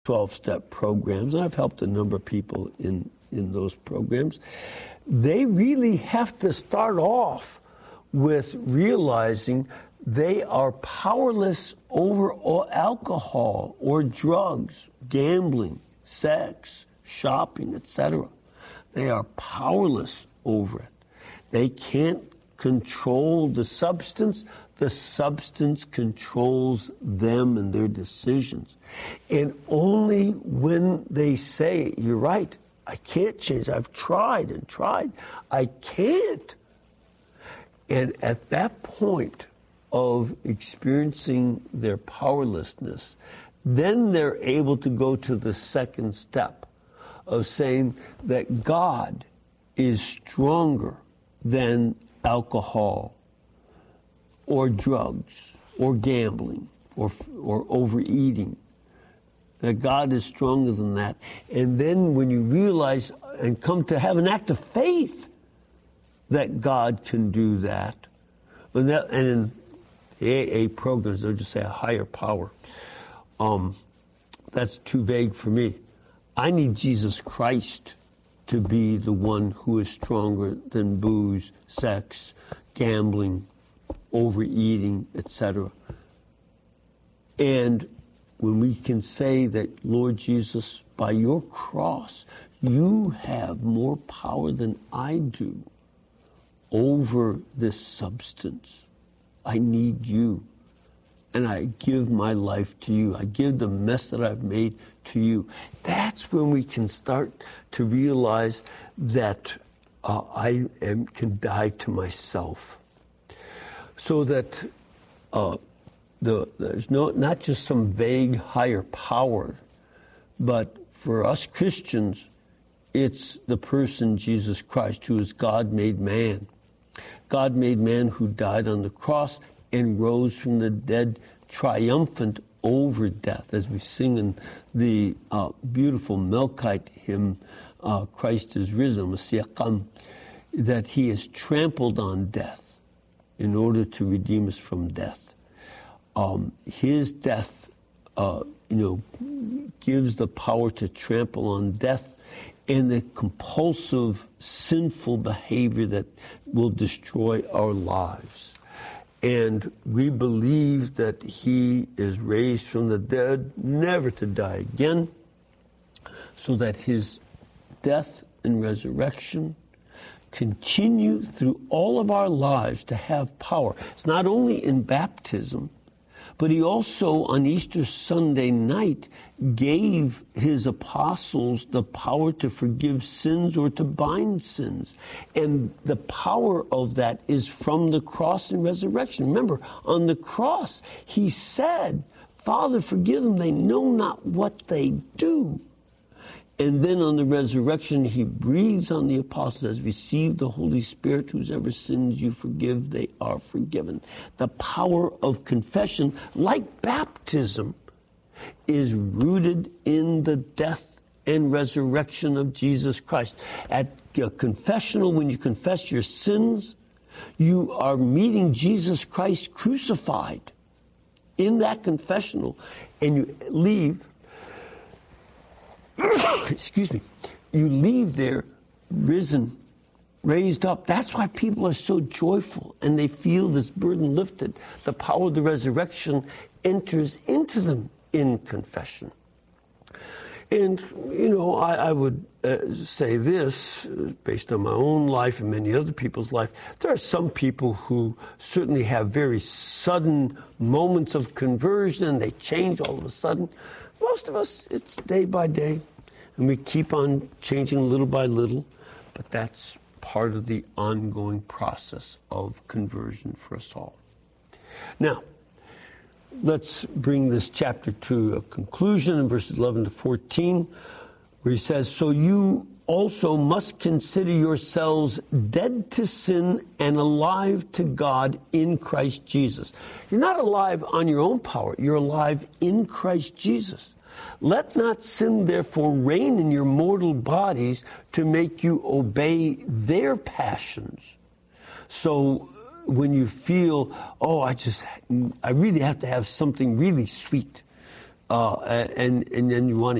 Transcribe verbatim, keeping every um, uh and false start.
twelve-step programs, and I've helped a number of people in, in those programs. They really have to start off with realizing they are powerless over alcohol or drugs, gambling, sex, shopping, et cetera. They are powerless over it. They can't control the substance. The substance controls them and their decisions. And only when they say, you're right, I can't change. I've tried and tried. I can't. And at that point of experiencing their powerlessness, then they're able to go to the second step of saying that God is stronger than alcohol or drugs or gambling or or overeating. That God is stronger than that. And then when you realize and come to have an act of faith that God can do that, and, that, and in the A A programs, they'll just say a higher power. Um, that's too vague for me. I need Jesus Christ to be the one who is stronger than booze, sex, gambling, overeating, et cetera. And when we can say that, Lord Jesus, by your cross, you have more power than I do over this substance. I need you. And I give my life to you. I give the mess that I've made to you. That's when we can start to realize that uh, I am, can die to myself. So that uh, the, there's no not just some vague higher power, but for us Christians, it's the person Jesus Christ, who is God made man. God made man who died on the cross and rose from the dead, triumphant over death, as we sing in the uh, beautiful Melkite hymn, uh, Christ is risen, Messiah Qam, that he has trampled on death in order to redeem us from death. Um, his death, uh, you know, gives the power to trample on death and the compulsive, sinful behavior that will destroy our lives. And we believe that he is raised from the dead, never to die again, so that his death and resurrection continue through all of our lives to have power. It's not only in baptism, but he also, on Easter Sunday night, gave his apostles the power to forgive sins or to bind sins. And the power of that is from the cross and resurrection. Remember, on the cross, he said, Father, forgive them, they know not what they do. And then on the resurrection, he breathes on the apostles, as receive the Holy Spirit, whosever sins you forgive, they are forgiven. The power of confession, like baptism, is rooted in the death and resurrection of Jesus Christ. At a confessional, when you confess your sins, you are meeting Jesus Christ crucified in that confessional, and you leave excuse me, you leave there risen, raised up. That's why people are so joyful and they feel this burden lifted. The power of the resurrection enters into them in confession. And, you know, I, I would uh, say this, based on my own life and many other people's life. There are some people who certainly have very sudden moments of conversion and they change all of a sudden. Most of us, it's day by day, and we keep on changing little by little, but that's part of the ongoing process of conversion for us all. Now, let's bring this chapter to a conclusion in verses eleven to fourteen, where he says, so you also must consider yourselves dead to sin and alive to God in Christ Jesus. You're not alive on your own power. You're alive in Christ Jesus. Let not sin, therefore, reign in your mortal bodies to make you obey their passions. So when you feel, oh, I just, I really have to have something really sweet. uh, and and then you want to